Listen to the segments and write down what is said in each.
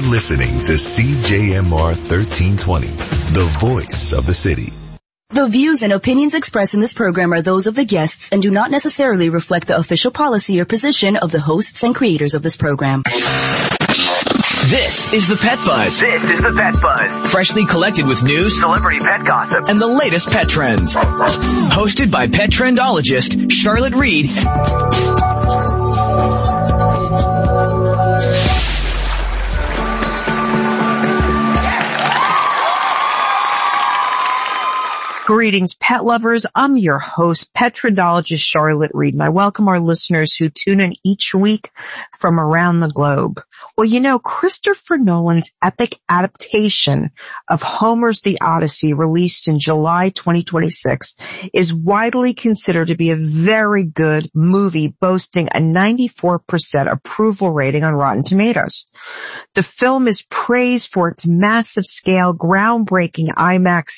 listening to CJMR 1320, the voice of the city. The views and opinions expressed in this program are those of the guests and do not necessarily reflect the official policy or position of the hosts and creators of this program. This is the Pet Buzz. This is the Pet Buzz. Freshly collected with news, celebrity pet gossip, and the latest pet trends. Hosted by pet trendologist Charlotte Reed. Greetings, pet lovers. I'm your host, pet trendologist Charlotte Reed, and I welcome our listeners who tune in each week from around the globe. Well, you know, Christopher Nolan's epic adaptation of Homer's The Odyssey, released in July 2026, is widely considered to be a very good movie, boasting a 94% approval rating on Rotten Tomatoes. The film is praised for its massive scale, groundbreaking IMAX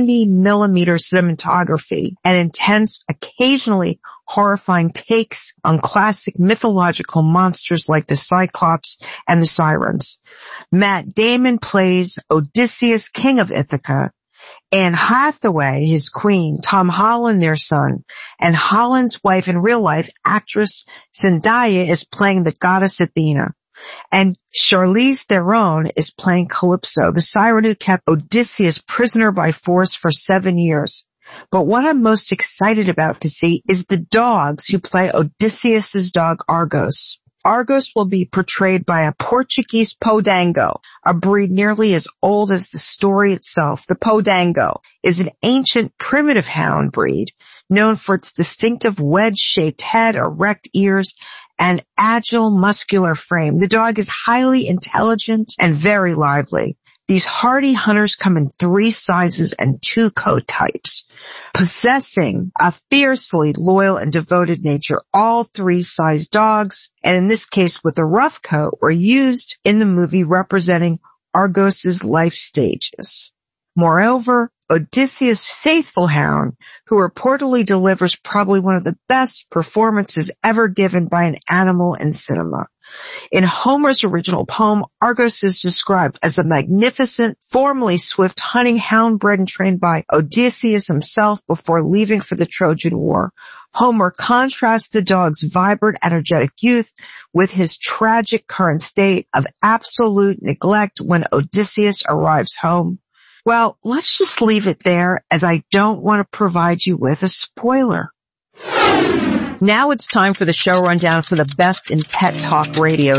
70mm cinematography and intense, occasionally horrifying takes on classic mythological monsters like the Cyclops and the Sirens. Matt Damon plays Odysseus, king of Ithaca. Anne Hathaway, his queen, Tom Holland, their son, and Holland's wife in real life, actress Zendaya, is playing the goddess Athena. And Charlize Theron is playing Calypso, the siren who kept Odysseus prisoner by force for 7 years. But what I'm most excited about to see is the dogs who play Odysseus's dog Argos. Argos will be portrayed by a Portuguese Podango, a breed nearly as old as the story itself. The Podango is an ancient primitive hound breed known for its distinctive wedge-shaped head, erect ears, and agile muscular frame. The dog is highly intelligent and very lively. These hardy hunters come in 3 sizes and 2 coat types. Possessing a fiercely loyal and devoted nature, all 3 size dogs, and in this case with a rough coat, were used in the movie representing Argos's life stages. Moreover, Odysseus' faithful hound, who reportedly delivers probably one of the best performances ever given by an animal in cinema. In Homer's original poem, Argos is described as a magnificent, formerly swift hunting hound bred and trained by Odysseus himself before leaving for the Trojan War. Homer contrasts the dog's vibrant, energetic youth with his tragic current state of absolute neglect when Odysseus arrives home. Well, let's just leave it there, as I don't want to provide you with a spoiler. Now it's time for the show rundown for the best in pet talk radio.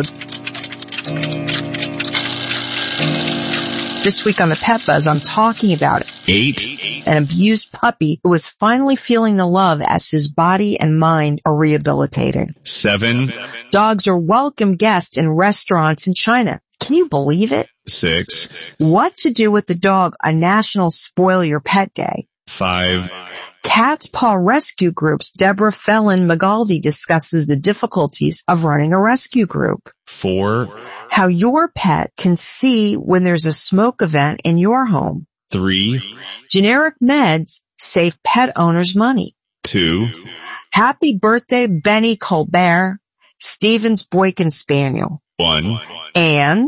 This week on the Pet Buzz, I'm talking about 8, an abused puppy who is finally feeling the love as his body and mind are rehabilitating. 7, Dogs are welcome guests in restaurants in China. Can you believe it? 6, What to do with the dog on National Spoil Your Pet Day. 5, Cat's Paw Rescue Group's Deborah Fellon Magaldi discusses the difficulties of running a rescue group. 4, How your pet can see when there's a smoke event in your home. 3, Generic meds save pet owners money. 2, Happy birthday, Benny Colbert, Stevens Boykin Spaniel. 1, And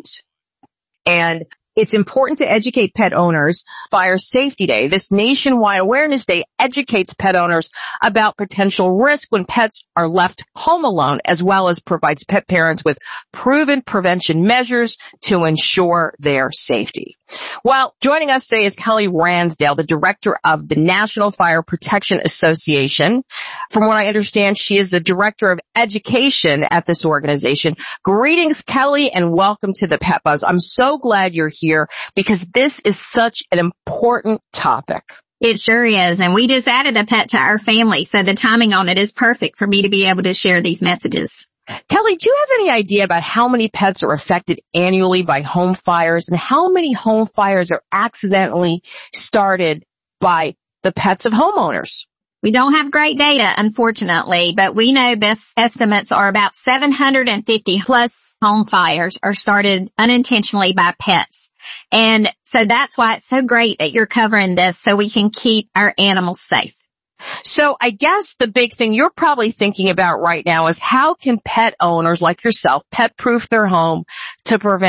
it's important to educate pet owners. Fire Safety Day, this nationwide awareness day, educates pet owners about potential risk when pets are left home alone, as well as provides pet parents with proven prevention measures to ensure their safety. Well, joining us today is Kelly Ransdale, the director of the National Fire Protection Association. From what I understand, she is the director of education at this organization. Greetings, Kelly, and welcome to the Pet Buzz. I'm so glad you're here because this is such an important topic. It sure is, and we just added a pet to our family, so the timing on it is perfect for me to be able to share these messages. Kelly, do you have any idea about how many pets are affected annually by home fires and how many home fires are accidentally started by the pets of homeowners? We don't have great data, unfortunately, but we know best estimates are about 750 plus home fires are started unintentionally by pets. And so that's why it's so great that you're covering this so we can keep our animals safe. So I guess the big thing you're probably thinking about right now is how can pet owners like yourself pet-proof their home to prevent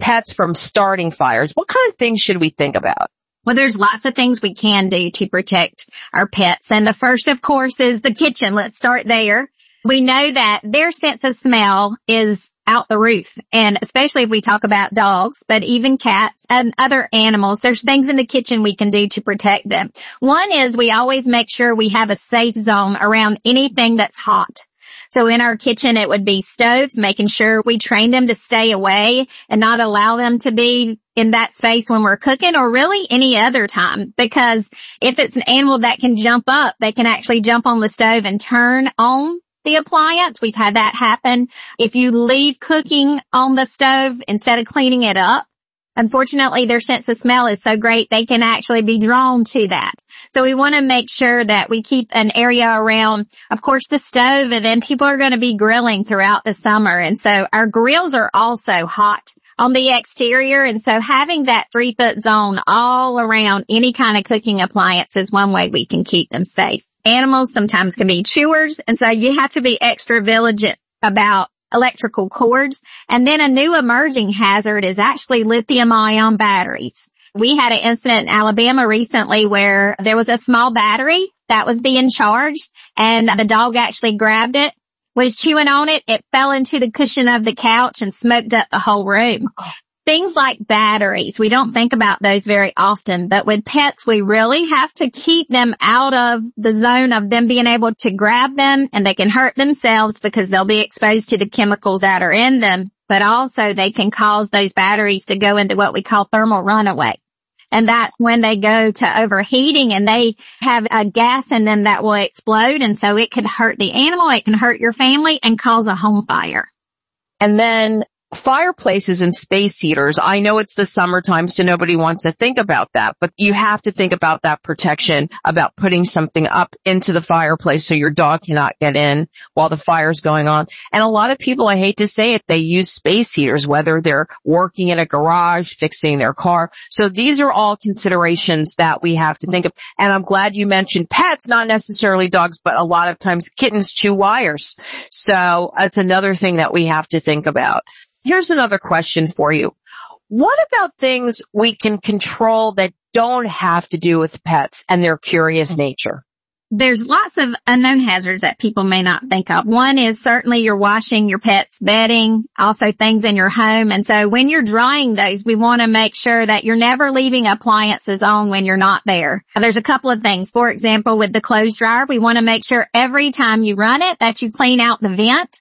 pets from starting fires, what kind of things should we think about? Well, there's lots of things we can do to protect our pets. And the first, of course, is the kitchen. Let's start there. We know that their sense of smell is out the roof. And especially if we talk about dogs, but even cats and other animals, there's things in the kitchen we can do to protect them. One is we always make sure we have a safe zone around anything that's hot. So in our kitchen, it would be stoves, making sure we train them to stay away and not allow them to be in that space when we're cooking or really any other time. Because if it's an animal that can jump up, they can actually jump on the stove and turn on the appliance. We've had that happen. If you leave cooking on the stove instead of cleaning it up, unfortunately, their sense of smell is so great, they can actually be drawn to that. So we want to make sure that we keep an area around, of course, the stove, and then people are going to be grilling throughout the summer. And so our grills are also hot on the exterior. And so having that 3-foot zone all around any kind of cooking appliance is one way we can keep them safe. Animals sometimes can be chewers, and so you have to be extra vigilant about electrical cords. And then a new emerging hazard is actually lithium-ion batteries. We had an incident in Alabama recently where there was a small battery that was being charged, and the dog actually grabbed it, was chewing on it. It fell into the cushion of the couch and smoked up the whole room. Things like batteries, we don't think about those very often, but with pets, we really have to keep them out of the zone of them being able to grab them, and they can hurt themselves because they'll be exposed to the chemicals that are in them, but also they can cause those batteries to go into what we call thermal runaway. And that's when they go to overheating and they have a gas in them that will explode, and so it could hurt the animal, it can hurt your family and cause a home fire. And then fireplaces and space heaters. I know it's the summertime, so nobody wants to think about that, but you have to think about that protection, about putting something up into the fireplace so your dog cannot get in while the fire's going on. And a lot of people, I hate to say it, they use space heaters, whether they're working in a garage, fixing their car. So these are all considerations that we have to think of. And I'm glad you mentioned pets, not necessarily dogs, but a lot of times kittens chew wires. So that's another thing that we have to think about. Here's another question for you. What about things we can control that don't have to do with pets and their curious nature? There's lots of unknown hazards that people may not think of. One is certainly you're washing your pet's bedding, also things in your home. And so when you're drying those, we want to make sure that you're never leaving appliances on when you're not there. There's a couple of things. For example, with the clothes dryer, we want to make sure every time you run it that you clean out the vent.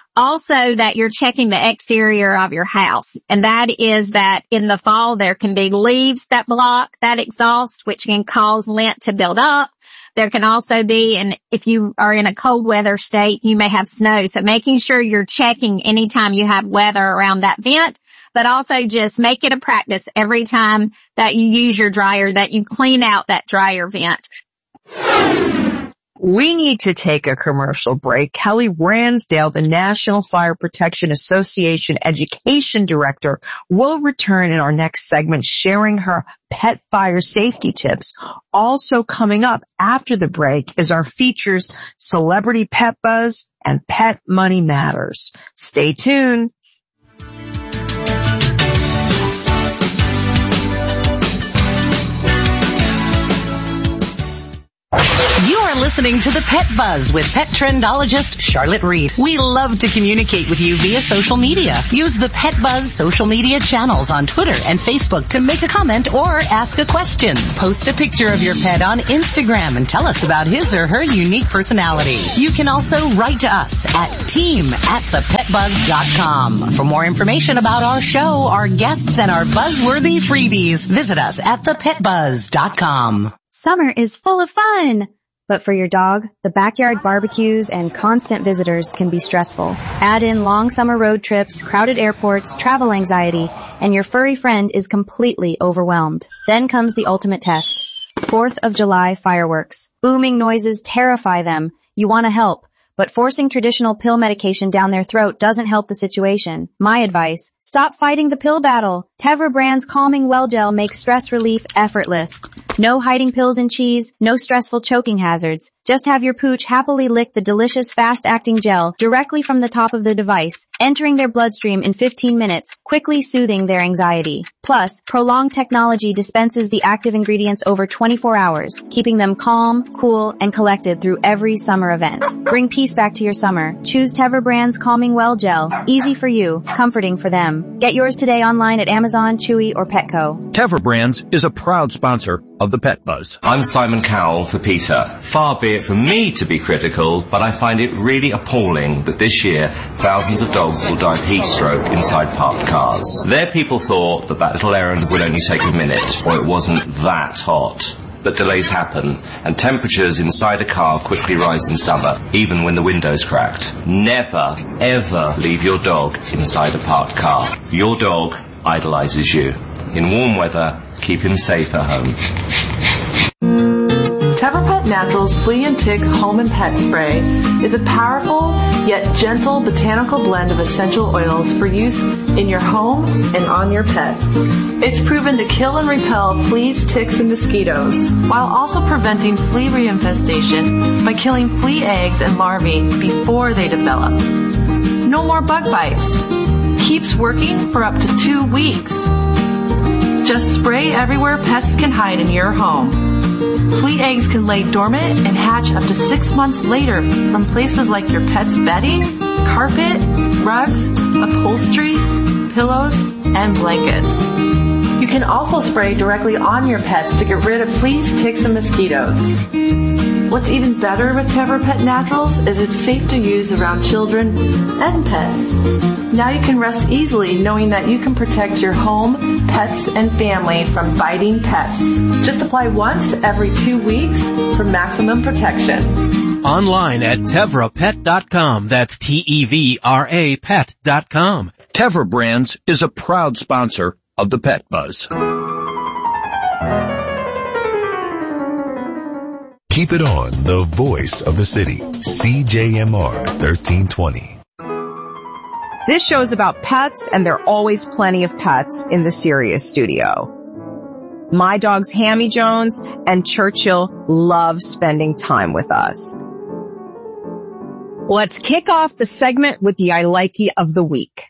Also that you're checking the exterior of your house. And that is that in the fall there can be leaves that block that exhaust, which can cause lint to build up. There can also be, and if you are in a cold weather state, you may have snow. So making sure you're checking anytime you have weather around that vent, but also just make it a practice every time that you use your dryer that you clean out that dryer vent. We need to take a commercial break. Kelly Ransdale, the National Fire Protection Association Education Director, will return in our next segment sharing her pet fire safety tips. Also coming up after the break is our features Celebrity Pet Buzz and Pet Money Matters. Stay tuned. You are listening to the Pet Buzz with pet trendologist Charlotte Reed. We love to communicate with you via social media. Use the Pet Buzz social media channels on Twitter and Facebook to make a comment or ask a question. Post a picture of your pet on Instagram and tell us about his or her unique personality. You can also write to us at team@thepetbuzz.com. For more information about our show, our guests, and our buzzworthy freebies, visit us at thepetbuzz.com. Summer is full of fun. But for your dog, the backyard barbecues and constant visitors can be stressful. Add in long summer road trips, crowded airports, travel anxiety, and your furry friend is completely overwhelmed. Then comes the ultimate test. 4th of July fireworks. Booming noises terrify them. You want to help, but forcing traditional pill medication down their throat doesn't help the situation. My advice, stop fighting the pill battle. Tevra brand's Calming Well Gel makes stress relief effortless. No hiding pills in cheese, no stressful choking hazards. Just have your pooch happily lick the delicious fast-acting gel directly from the top of the device, entering their bloodstream in 15 minutes, quickly soothing their anxiety. Plus, Prolonged technology dispenses the active ingredients over 24 hours, keeping them calm, cool, and collected through every summer event. Bring peace back to your summer. Choose Tevra brand's Calming Well Gel. Easy for you, comforting for them. Get yours today online at Amazon, Chewy, or Petco. Tevra Brands is a proud sponsor of the Pet Buzz. I'm Simon Cowell for PETA. Far be it from me to be critical, but I find it really appalling that this year thousands of dogs will die of heat stroke inside parked cars. Their people thought that little errand would only take a minute, or it wasn't that hot. But delays happen, and temperatures inside a car quickly rise in summer, even when the window's cracked. Never, ever leave your dog inside a parked car. Your dog idolizes you. In warm weather, keep him safe at home. Tevra Pet Naturals Flea and Tick Home and Pet Spray is a powerful yet gentle botanical blend of essential oils for use in your home and on your pets. It's proven to kill and repel fleas, ticks, and mosquitoes, while also preventing flea reinfestation by killing flea eggs and larvae before they develop. No more bug bites. Keeps working for up to 2 weeks. Just spray everywhere pests can hide in your home. Flea eggs can lay dormant and hatch up to 6 months later from places like your pet's bedding, carpet, rugs, upholstery, pillows, and blankets. You can also spray directly on your pets to get rid of fleas, ticks, and mosquitoes. What's even better with Tevra Pet Naturals is it's safe to use around children and pets. Now you can rest easily knowing that you can protect your home, pets, and family from biting pests. Just apply once every 2 weeks for maximum protection. Online at TevraPet.com. That's TEVRA Pet.com. Tevra Brands is a proud sponsor of the Pet Buzz. Keep it on, the voice of the city, CJMR 1320. This show is about pets, and there are always plenty of pets in the Sirius studio. My dogs Hammy Jones and Churchill love spending time with us. Let's kick off the segment with the I Likey of the week.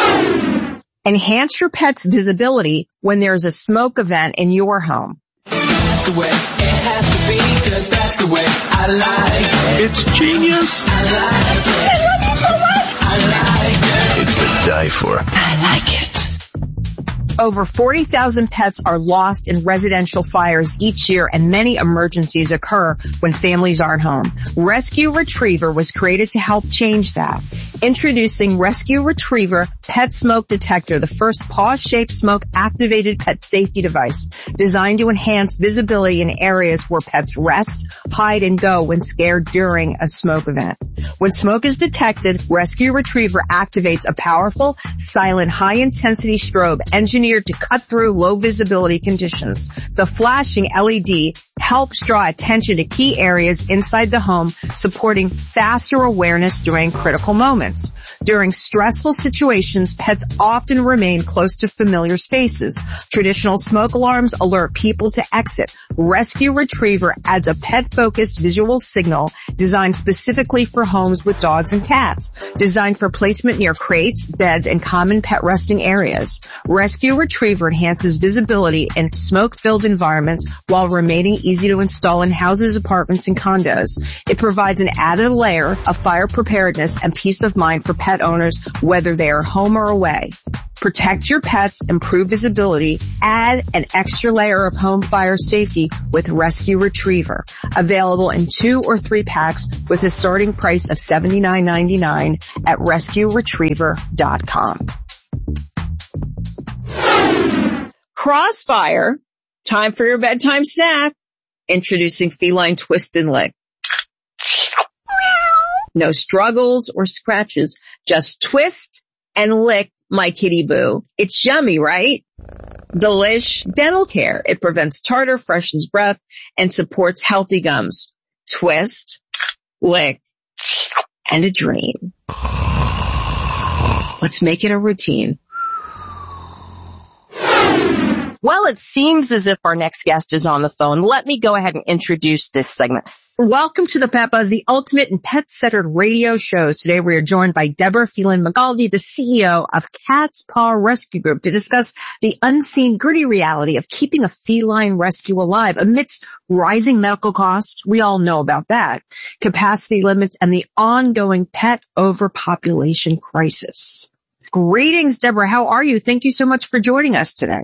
Enhance your pet's visibility when there's a smoke event in your home. That's the way it has to be, 'cause that's the way I like it. It's genius. I like it. I love it so much. I like it. It's to die for. I like it. Over 40,000 pets are lost in residential fires each year, and many emergencies occur when families aren't home. Rescue Retriever was created to help change that. Introducing Rescue Retriever Pet Smoke Detector, the first paw-shaped smoke-activated pet safety device designed to enhance visibility in areas where pets rest, hide, and go when scared during a smoke event. When smoke is detected, Rescue Retriever activates a powerful, silent, high-intensity strobe engineered to cut through low visibility conditions. The flashing LED helps draw attention to key areas inside the home, supporting faster awareness during critical moments. During stressful situations, pets often remain close to familiar spaces. Traditional smoke alarms alert people to exit. Rescue Retriever adds a pet-focused visual signal designed specifically for homes with dogs and cats, designed for placement near crates, beds, and common pet resting areas. Rescue Retriever enhances visibility in smoke-filled environments while remaining easy to install in houses, apartments, and condos. It provides an added layer of fire preparedness and peace of mind for pet owners, whether they are home or away. Protect your pets, improve visibility, add an extra layer of home fire safety with Rescue Retriever. Available in 2 or 3 packs with a starting price of $79.99 at RescueRetriever.com. Crossfire, time for your bedtime snack. Introducing Feline Twist and Lick. No struggles or scratches, just twist and lick my kitty boo. It's yummy, right? Delish Dental Care. It prevents tartar, freshens breath, and supports healthy gums. Twist, lick, and a dream. Well, it seems as if our next guest is on the phone. Let me go ahead and introduce this segment. Welcome to the Pet Buzz, the ultimate and pet-centered radio shows. Today we are joined by Deborah Phelan-Magaldi, the CEO of Cat's Paw Rescue Group, to discuss the unseen, gritty reality of keeping a feline rescue alive amidst rising medical costs. We all know about that. Capacity limits and the ongoing pet overpopulation crisis. Greetings, Deborah. How are you? Thank you so much for joining us today.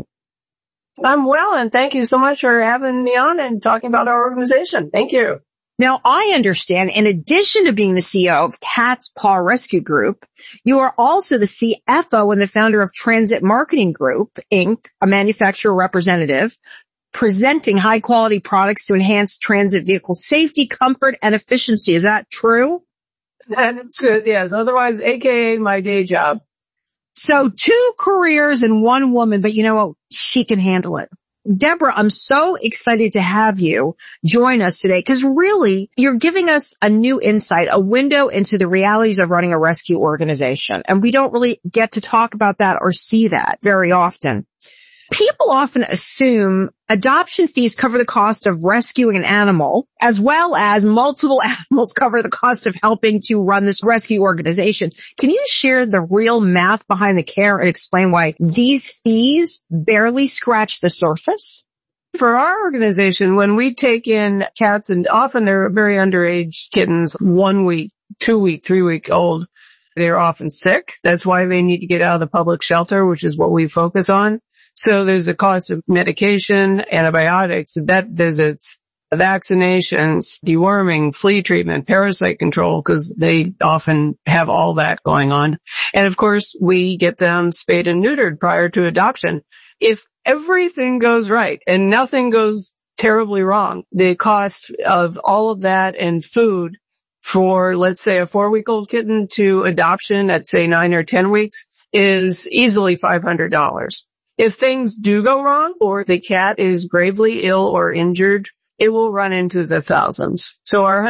I'm well, and thank you so much for having me on and talking about our organization. Thank you. Now, I understand, in addition to being the CEO of Cat's Paw Rescue Group, you are also the CFO and the founder of Transit Marketing Group, Inc., a manufacturer representative, presenting high-quality products to enhance transit vehicle safety, comfort, and efficiency. Is that true? That is good, yes. Otherwise, AKA my day job. So 2 careers and 1 woman, but you know what? She can handle it. Deborah, I'm so excited to have you join us today because really you're giving us a new insight, a window into the realities of running a rescue organization. And we don't really get to talk about that or see that very often. People often assume adoption fees cover the cost of rescuing an animal, as well as multiple animals cover the cost of helping to run this rescue organization. Can you share the real math behind the care and explain why these fees barely scratch the surface? For our organization, when we take in cats, and often they're very underage kittens, 1 week, 2 week, 3 week old, they're often sick. That's why they need to get out of the public shelter, which is what we focus on. So there's a cost of medication, antibiotics, vet visits, vaccinations, deworming, flea treatment, parasite control, because they often have all that going on. And of course, we get them spayed and neutered prior to adoption. If everything goes right and nothing goes terribly wrong, the cost of all of that and food for, let's say, a 4-week-old kitten to adoption at, say, 9 or 10 weeks is easily $500. If things do go wrong or the cat is gravely ill or injured, it will run into the thousands. So our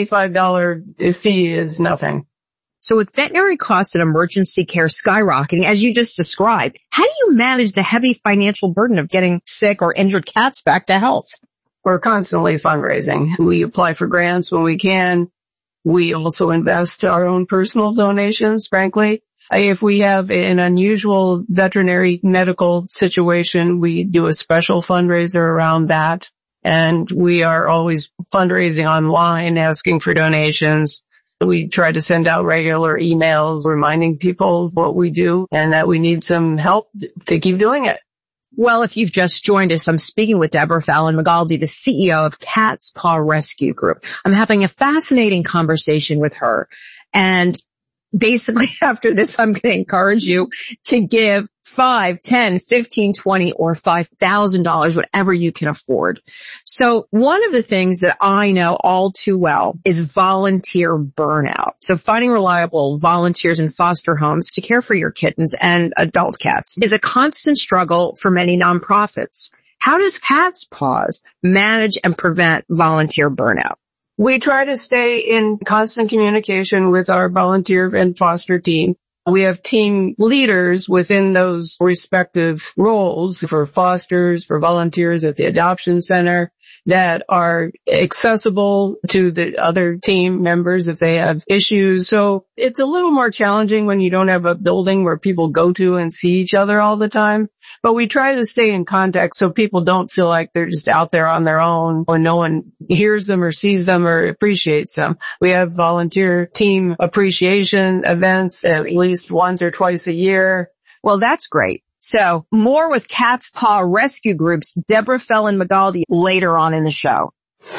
$125 fee is nothing. So with veterinary costs and emergency care skyrocketing, as you just described, how do you manage the heavy financial burden of getting sick or injured cats back to health? We're constantly fundraising. We apply for grants when we can. We also invest our own personal donations, frankly. If we have an unusual veterinary medical situation, we do a special fundraiser around that. And we are always fundraising online, asking for donations. We try to send out regular emails reminding people what we do and that we need some help to keep doing it. Well, if you've just joined us, I'm speaking with Deborah Phelan-Magaldi, the CEO of Cat's Paw Rescue Group. I'm having a fascinating conversation with her. And basically, after this, I'm going to encourage you to give $5, $10, $15, $20, or $5,000, whatever you can afford. So one of the things that I know all too well is volunteer burnout. So finding reliable volunteers in foster homes to care for your kittens and adult cats is a constant struggle for many nonprofits. How does Cat's Paws manage and prevent volunteer burnout? We try to stay in constant communication with our volunteer and foster team. We have team leaders within those respective roles for fosters, for volunteers at the adoption center that are accessible to the other team members if they have issues. So it's a little more challenging when you don't have a building where people go to and see each other all the time. But we try to stay in contact so people don't feel like they're just out there on their own when no one hears them or sees them or appreciates them. We have volunteer team appreciation events at least once or twice a year. Well, that's great. So more with Cat's Paw Rescue Group's Deborah Phelan-Magaldi later on in the show.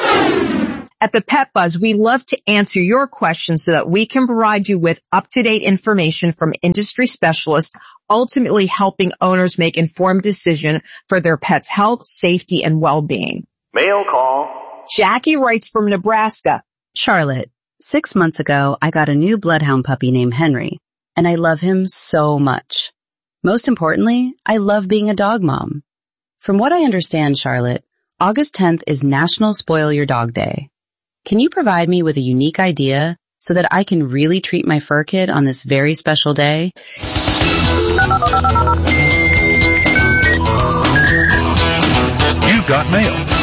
At the Pet Buzz, we love to answer your questions so that we can provide you with up-to-date information from industry specialists, ultimately helping owners make informed decisions for their pet's health, safety, and well-being. Mail call. Jackie writes from Nebraska. Charlotte, 6 months ago, I got a new bloodhound puppy named Henry, and I love him so much. Most importantly, I love being a dog mom. From what I understand, Charlotte, August 10th is National Spoil Your Dog Day. Can you provide me with a unique idea so that I can really treat my fur kid on this very special day? Mail.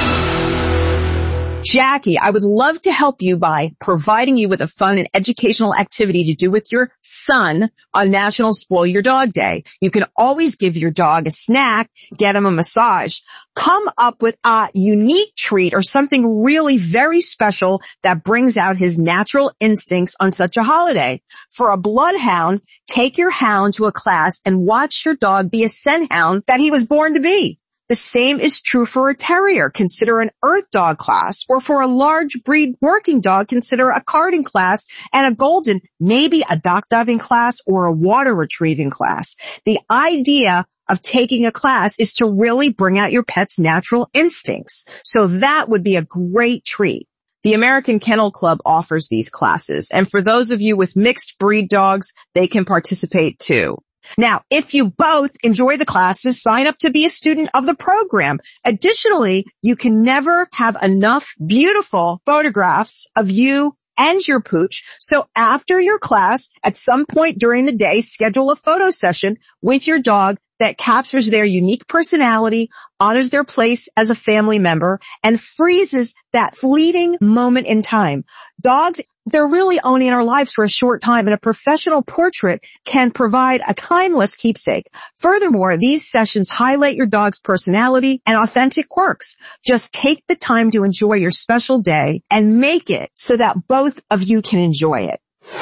Jackie, I would love to help you by providing you with a fun and educational activity to do with your son on National Spoil Your Dog Day. You can always give your dog a snack, get him a massage. Come up with a unique treat or something really very special that brings out his natural instincts on such a holiday. For a bloodhound, take your hound to a class and watch your dog be a scent hound that he was born to be. The same is true for a terrier. Consider an earth dog class, or for a large breed working dog, consider a carding class, and a golden, maybe a dock diving class or a water retrieving class. The idea of taking a class is to really bring out your pet's natural instincts. So that would be a great treat. The American Kennel Club offers these classes, and for those of you with mixed breed dogs, they can participate too. Now, if you both enjoy the classes, sign up to be a student of the program. Additionally, you can never have enough beautiful photographs of you and your pooch. So after your class, at some point during the day, schedule a photo session with your dog that captures their unique personality, honors their place as a family member, and freezes that fleeting moment in time. Dogs, they're really only in our lives for a short time, and a professional portrait can provide a timeless keepsake. Furthermore, these sessions highlight your dog's personality and authentic quirks. Just take the time to enjoy your special day and make it so that both of you can enjoy it.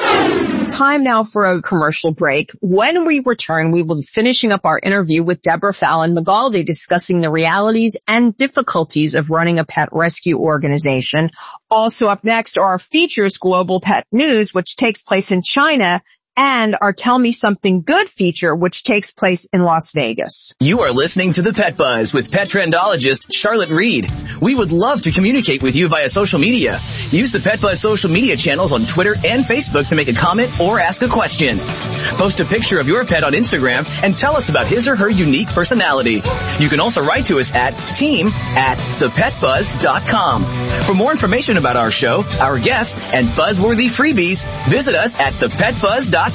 Time now for a commercial break. When we return, we will be finishing up our interview with Deborah Fallon-Magaldi, discussing the realities and difficulties of running a pet rescue organization. Also up next are our features, Global Pet News, which takes place in China, and our Tell Me Something Good feature, which takes place in Las Vegas. You are listening to The Pet Buzz with pet trendologist Charlotte Reed. We would love to communicate with you via social media. Use the Pet Buzz social media channels on Twitter and Facebook to make a comment or ask a question. Post a picture of your pet on Instagram and tell us about his or her unique personality. You can also write to us at team@thepetbuzz.com. For more information about our show, our guests, and buzzworthy freebies, visit us at thepetbuzz.com.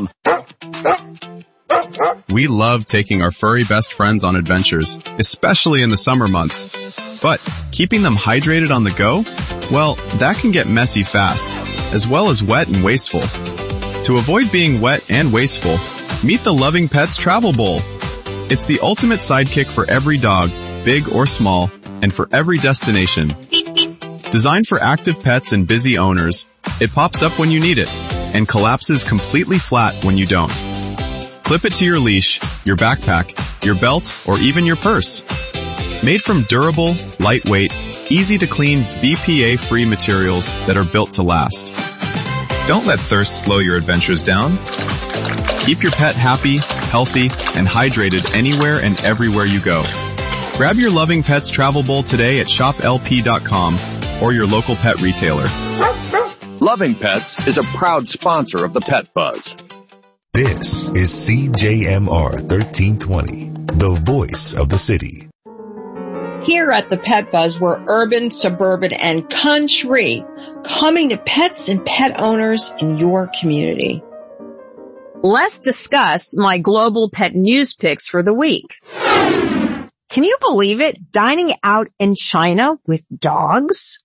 We love taking our furry best friends on adventures, especially in the summer months. But keeping them hydrated on the go? Well, that can get messy fast, as well as wet and wasteful. To avoid being wet and wasteful, meet the Loving Pets Travel Bowl. It's the ultimate sidekick for every dog, big or small, and for every destination. Designed for active pets and busy owners, it pops up when you need it and collapses completely flat when you don't. Clip it to your leash, your backpack, your belt, or even your purse. Made from durable, lightweight, easy to clean, BPA-free materials that are built to last. Don't let thirst slow your adventures down. Keep your pet happy, healthy, and hydrated anywhere and everywhere you go. Grab your Loving Pets Travel Bowl today at shoplp.com or your local pet retailer. Loving Pets is a proud sponsor of the Pet Buzz. This is CJMR 1320, the voice of the city. Here at the Pet Buzz, we're urban, suburban, and country, coming to pets and pet owners in your community. Let's discuss my global pet news picks for the week. Can you believe it? Dining out in China with dogs?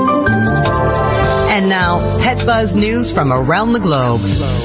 And now, Pet Buzz news from around the globe.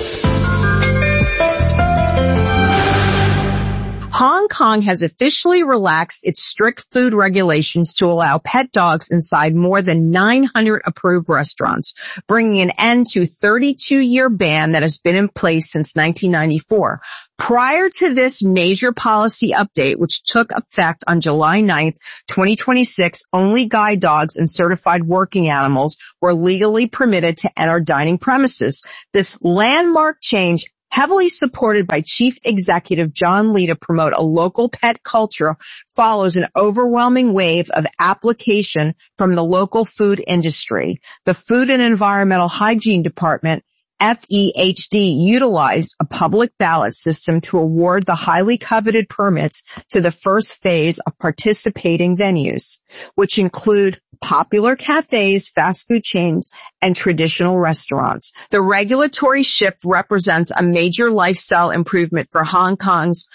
Hong Kong has officially relaxed its strict food regulations to allow pet dogs inside more than 900 approved restaurants, bringing an end to a 32-year ban that has been in place since 1994. Prior to this major policy update, which took effect on July 9th, 2026, only guide dogs and certified working animals were legally permitted to enter dining premises. This landmark change, heavily supported by Chief Executive John Lee to promote a local pet culture, follows an overwhelming wave of application from the local food industry. The Food and Environmental Hygiene Department FEHD utilized a public ballot system to award the highly coveted permits to the first phase of participating venues, which include popular cafes, fast food chains, and traditional restaurants. The regulatory shift represents a major lifestyle improvement for Hong Kong's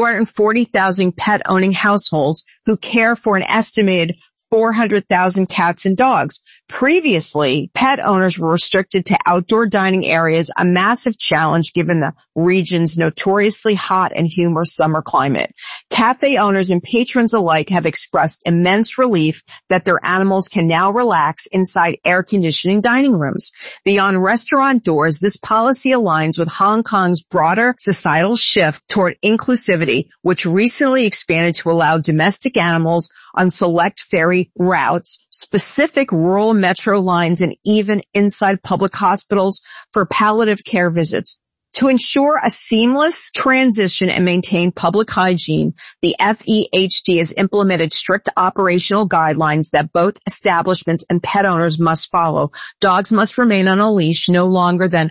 240,000 pet-owning households who care for an estimated 400,000 cats and dogs. Previously, pet owners were restricted to outdoor dining areas, a massive challenge given the region's notoriously hot and humid summer climate. Cafe owners and patrons alike have expressed immense relief that their animals can now relax inside air-conditioning dining rooms. Beyond restaurant doors, this policy aligns with Hong Kong's broader societal shift toward inclusivity, which recently expanded to allow domestic animals on select ferry routes, specific rural metro lines, and even inside public hospitals for palliative care visits. To ensure a seamless transition and maintain public hygiene, the FEHD has implemented strict operational guidelines that both establishments and pet owners must follow. Dogs must remain on a leash no longer than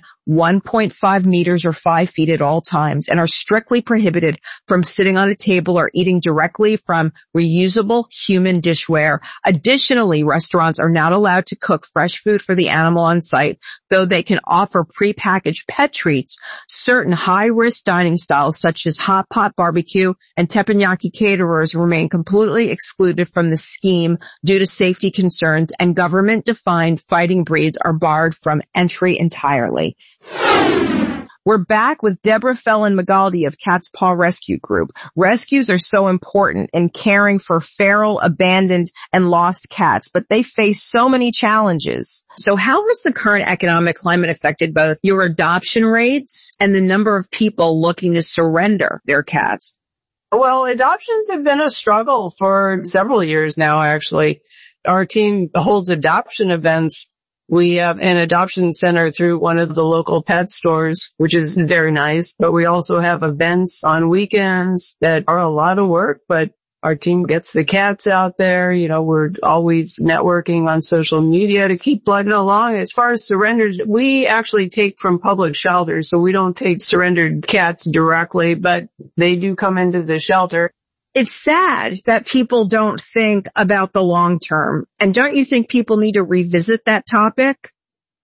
1.5 meters or 5 feet at all times and are strictly prohibited from sitting on a table or eating directly from reusable human dishware. Additionally, restaurants are not allowed to cook fresh food for the animal on site, though they can offer prepackaged pet treats. Certain high-risk dining styles such as hot pot barbecue and teppanyaki caterers remain completely excluded from the scheme due to safety concerns, and government-defined fighting breeds are barred from entry entirely. We're back with Deborah Phelan-Magaldi of Cat's Paw Rescue Group. Rescues are so important in caring for feral, abandoned, and lost cats, but they face so many challenges. So how has the current economic climate affected both your adoption rates and the number of people looking to surrender their cats? Well, adoptions have been a struggle for several years now, actually. Our team holds adoption events. We have an adoption center through one of the local pet stores, which is very nice. But we also have events on weekends that are a lot of work, but our team gets the cats out there. You know, we're always networking on social media to keep plugging along. As far as surrenders, we actually take from public shelters, so we don't take surrendered cats directly, but they do come into the shelter. It's sad that people don't think about the long term. And don't you think people need to revisit that topic?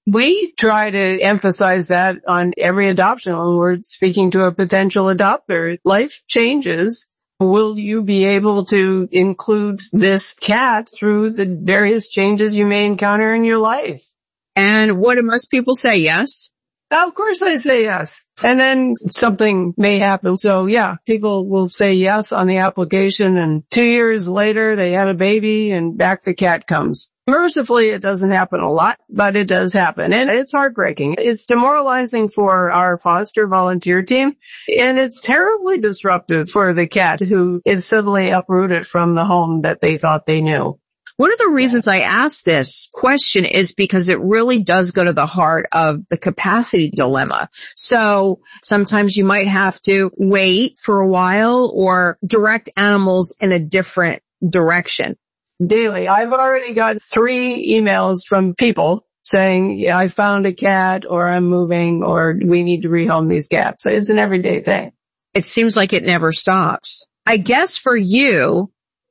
We try to emphasize that on every adoption when we're speaking to a potential adopter. Life changes. Will you be able to include this cat through the various changes you may encounter in your life? And what do most people say? Yes? Of course they say yes. And then something may happen. So yeah, people will say yes on the application, and 2 years later they had a baby and back the cat comes. Mercifully, it doesn't happen a lot, but it does happen. And it's heartbreaking. It's demoralizing for our foster volunteer team, and it's terribly disruptive for the cat who is suddenly uprooted from the home that they thought they knew. One of the reasons I asked this question is because it really does go to the heart of the capacity dilemma. So sometimes you might have to wait for a while or direct animals in a different direction. Daily. I've already got 3 emails from people saying, yeah, I found a cat, or I'm moving, or we need to rehome these cats. So it's an everyday thing. It seems like it never stops. I guess for you,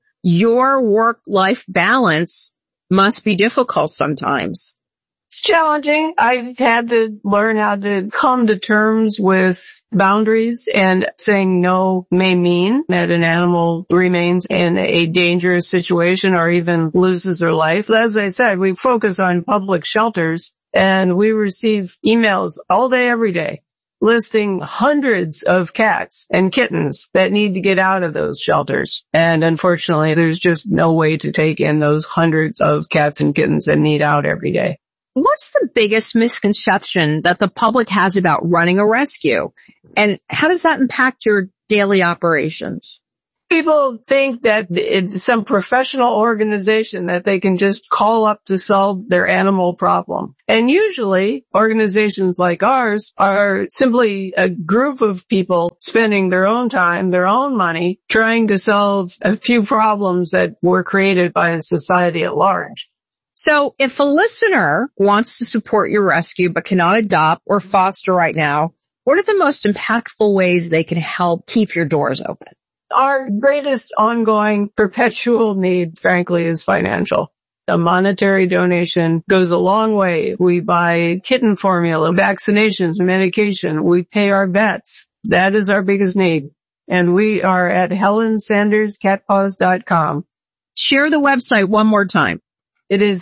your work-life balance must be difficult sometimes. It's challenging. I've had to learn how to come to terms with boundaries, and saying no may mean that an animal remains in a dangerous situation or even loses their life. As I said, we focus on public shelters, and we receive emails all day, every day, listing hundreds of cats and kittens that need to get out of those shelters. And unfortunately, there's just no way to take in those hundreds of cats and kittens that need out every day. What's the biggest misconception that the public has about running a rescue? And how does that impact your daily operations? People think that it's some professional organization that they can just call up to solve their animal problem. And usually organizations like ours are simply a group of people spending their own time, their own money, trying to solve a few problems that were created by society at large. So if a listener wants to support your rescue but cannot adopt or foster right now, what are the most impactful ways they can help keep your doors open? Our greatest ongoing perpetual need, frankly, is financial. A monetary donation goes a long way. We buy kitten formula, vaccinations, medication. We pay our vets. That is our biggest need. And we are at HelenSandersCatPaws.com. Share the website one more time. It is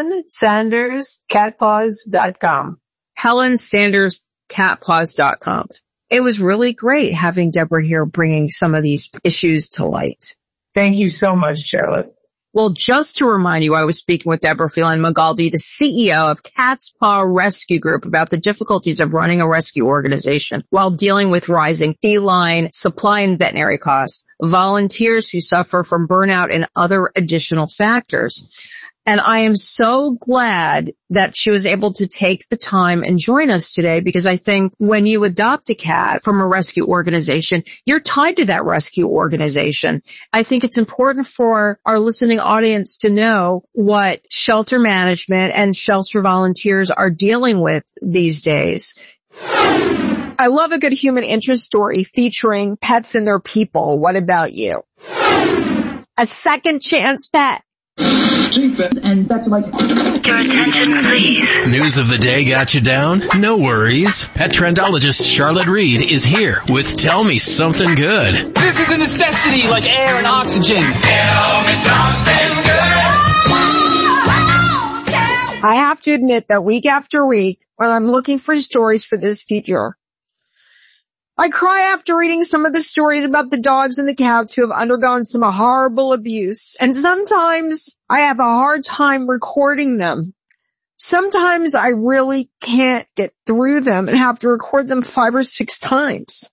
HelenSandersCatPaws.com. HelenSandersCatPaws.com. It was really great having Deborah here bringing some of these issues to light. Thank you so much, Charlotte. Well, just to remind you, I was speaking with Deborah Phelan-McGaldy, the CEO of Cat's Paw Rescue Group, about the difficulties of running a rescue organization while dealing with rising feline supply and veterinary costs, volunteers who suffer from burnout and other additional factors. And I am so glad that she was able to take the time and join us today, because I think when you adopt a cat from a rescue organization, you're tied to that rescue organization. I think it's important for our listening audience to know what shelter management and shelter volunteers are dealing with these days. I love a good human interest story featuring pets and their people. What about you? A second chance pet. And that's like your attention, please. News of the day got you down? No worries. Pet trendologist Charlotte Reed is here with Tell Me Something Good. This is a necessity like air and oxygen. Tell me something good. I have to admit that week after week, when I'm looking for stories for this feature, I cry after reading some of the stories about the dogs and the cats who have undergone some horrible abuse. And sometimes I have a hard time recording them. Sometimes I really can't get through them and have to record them 5 or 6 times.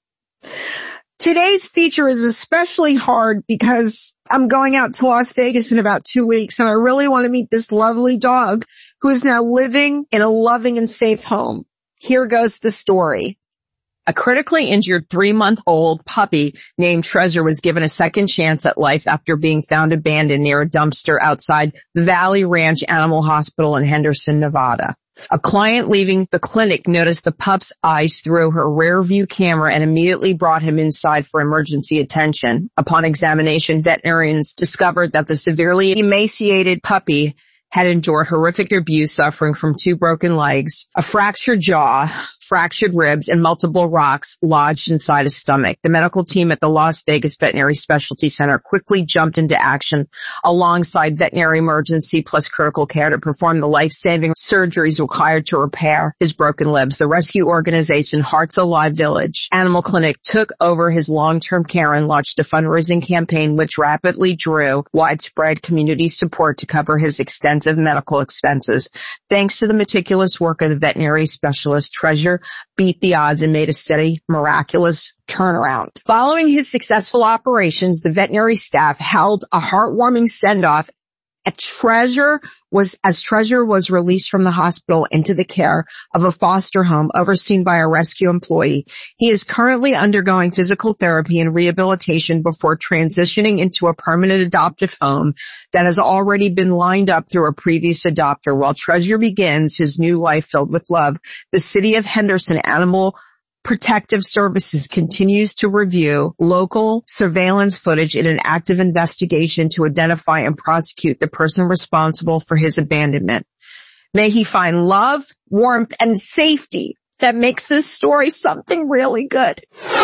Today's feature is especially hard because I'm going out to Las Vegas in about 2 weeks, and I really want to meet this lovely dog who is now living in a loving and safe home. Here goes the story. A critically injured 3-month-old puppy named Treasure was given a second chance at life after being found abandoned near a dumpster outside the Valley Ranch Animal Hospital in Henderson, Nevada. A client leaving the clinic noticed the pup's eyes through her rear view camera and immediately brought him inside for emergency attention. Upon examination, veterinarians discovered that the severely emaciated puppy had endured horrific abuse, suffering from 2 broken legs, a fractured jaw, fractured ribs, and multiple rocks lodged inside his stomach. The medical team at the Las Vegas Veterinary Specialty Center quickly jumped into action alongside veterinary emergency plus critical care to perform the life-saving surgeries required to repair his broken limbs. The rescue organization Hearts Alive Village Animal Clinic took over his long-term care and launched a fundraising campaign which rapidly drew widespread community support to cover his extensive medical expenses. Thanks to the meticulous work of the veterinary specialist, Treasure beat the odds and made a steady, miraculous turnaround. Following his successful operations, the veterinary staff held a heartwarming send-off as Treasure was released from the hospital into the care of a foster home overseen by a rescue employee. He is currently undergoing physical therapy and rehabilitation before transitioning into a permanent adoptive home that has already been lined up through a previous adopter. While Treasure begins his new life filled with love, the City of Henderson Animal Protective Services continues to review local surveillance footage in an active investigation to identify and prosecute the person responsible for his abandonment. May he find love, warmth, and safety that makes this story something really good.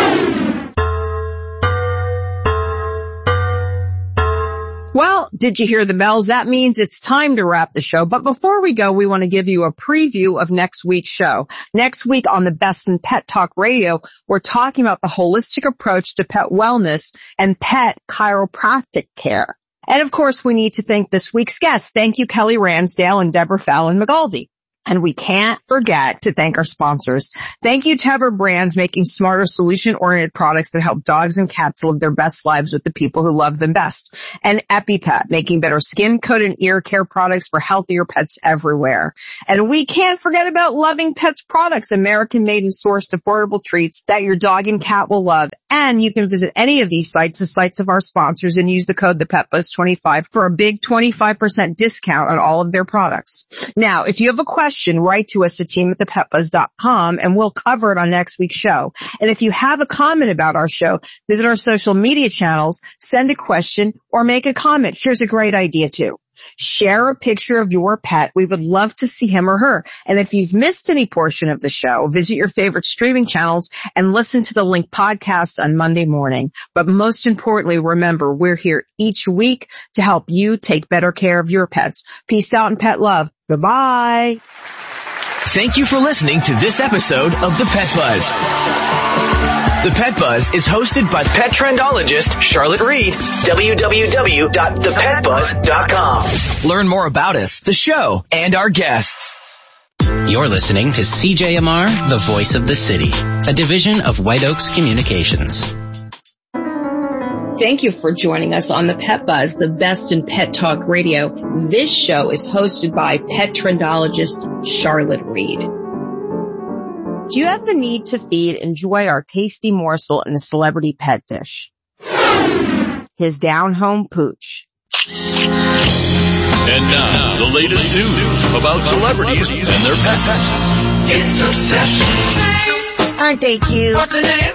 Well, did you hear the bells? That means it's time to wrap the show. But before we go, we want to give you a preview of next week's show. Next week on the Best in Pet Talk Radio, we're talking about the holistic approach to pet wellness and pet chiropractic care. And of course, we need to thank this week's guests. Thank you, Kelly Ransdale and Deborah Phelan-McGaldy. And we can't forget to thank our sponsors. Thank you to Ever Brands, making smarter, solution-oriented products that help dogs and cats live their best lives with the people who love them best. And EpiPet, making better skin, coat, and ear care products for healthier pets everywhere. And we can't forget about Loving Pets products, American-made and sourced affordable treats that your dog and cat will love. And you can visit any of these sites, the sites of our sponsors, and use the code ThePetBuzz25 for a big 25% discount on all of their products. Now, if you have a question, write to us at team@thepetbuzz.com and we'll cover it on next week's show. And if you have a comment about our show, visit our social media channels, send a question, or make a comment. Here's a great idea too. Share a picture of your pet. We would love to see him or her. And if you've missed any portion of the show, visit your favorite streaming channels and listen to the Link podcast on Monday morning. But most importantly, remember, we're here each week to help you take better care of your pets. Peace out and pet love. Goodbye. Thank you for listening to this episode of The Pet Buzz. The Pet Buzz is hosted by pet trendologist Charlotte Reed. www.thepetbuzz.com. Learn more about us, the show, and our guests. You're listening to CJMR, the voice of the city, a division of White Oaks Communications. Thank you for joining us on the Pet Buzz, the best in pet talk radio. This show is hosted by pet trendologist Charlotte Reed. Do you have the need to feed? Enjoy our tasty morsel in a celebrity pet dish. His down-home pooch. And now, the latest news about celebrities and their pets. It's Obsession. Aren't they cute? What's the name?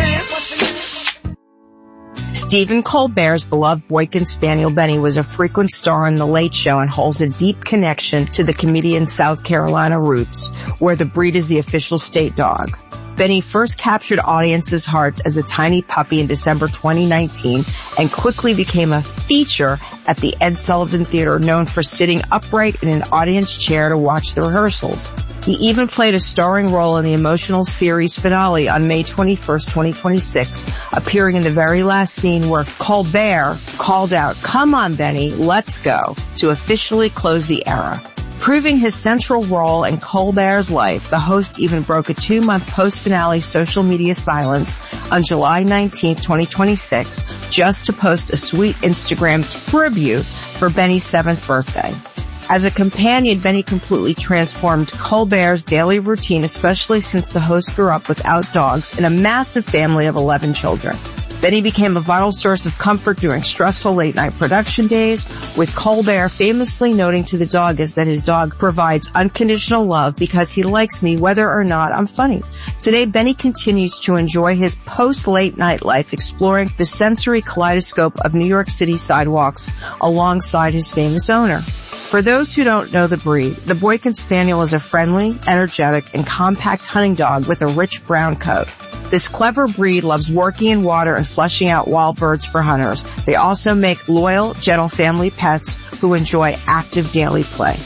Stephen Colbert's beloved Boykin Spaniel Benny was a frequent star on The Late Show and holds a deep connection to the comedian's South Carolina roots, where the breed is the official state dog. Benny first captured audiences' hearts as a tiny puppy in December 2019 and quickly became a feature at the Ed Sullivan Theater, known for sitting upright in an audience chair to watch the rehearsals. He even played a starring role in the emotional series finale on May 21st, 2026, appearing in the very last scene where Colbert called out, "Come on, Benny, let's go," to officially close the era. Proving his central role in Colbert's life, the host even broke a 2-month post-finale social media silence on July 19th, 2026, just to post a sweet Instagram tribute for Benny's 7th birthday. As a companion, Benny completely transformed Colbert's daily routine, especially since the host grew up without dogs in a massive family of 11 children. Benny became a vital source of comfort during stressful late-night production days, with Colbert famously noting to the doggist that his dog provides unconditional love because he likes me whether or not I'm funny. Today, Benny continues to enjoy his post-late-night life, exploring the sensory kaleidoscope of New York City sidewalks alongside his famous owner. For those who don't know the breed, the Boykin Spaniel is a friendly, energetic, and compact hunting dog with a rich brown coat. This clever breed loves working in water and flushing out wild birds for hunters. They also make loyal, gentle family pets who enjoy active daily play.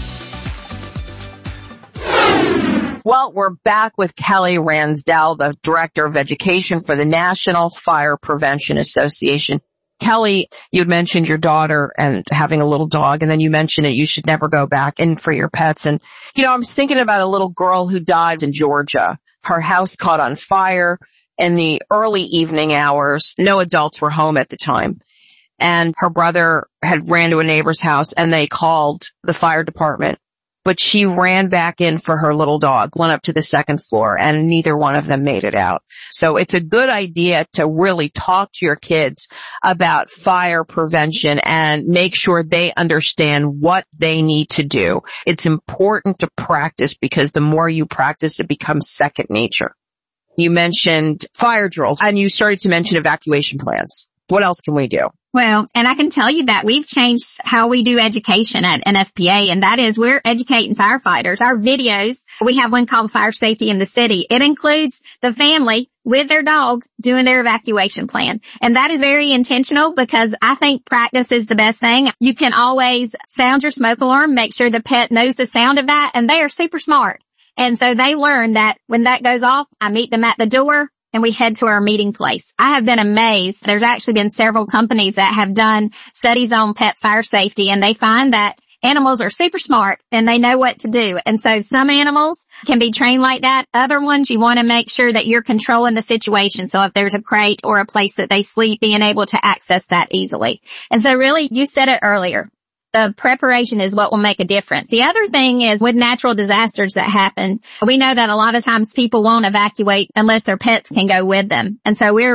Well, we're back with Kelly Ransdell, the Director of Education for the National Fire Prevention Association. Kelly, you'd mentioned your daughter and having a little dog, and then you mentioned that you should never go back in for your pets. And, I was thinking about a little girl who died in Georgia. Her house caught on fire in the early evening hours. No adults were home at the time. And her brother had ran to a neighbor's house and they called the fire department. But she ran back in for her little dog, went up to the second floor, and neither one of them made it out. So it's a good idea to really talk to your kids about fire prevention and make sure they understand what they need to do. It's important to practice because the more you practice, it becomes second nature. You mentioned fire drills and you started to mention evacuation plans. What else can we do? Well, and I can tell you that we've changed how we do education at NFPA, and that is we're educating firefighters. Our videos, we have one called Fire Safety in the City. It includes the family with their dog doing their evacuation plan. And that is very intentional because I think practice is the best thing. You can always sound your smoke alarm, make sure the pet knows the sound of that, and they are super smart. And so they learn that when that goes off, I meet them at the door and we head to our meeting place. I have been amazed. There's actually been several companies that have done studies on pet fire safety, and they find that animals are super smart and they know what to do. And so some animals can be trained like that. Other ones, you want to make sure that you're controlling the situation. So if there's a crate or a place that they sleep, being able to access that easily. And so really, you said it earlier. The preparation is what will make a difference. The other thing is with natural disasters that happen, we know that a lot of times people won't evacuate unless their pets can go with them. And so we're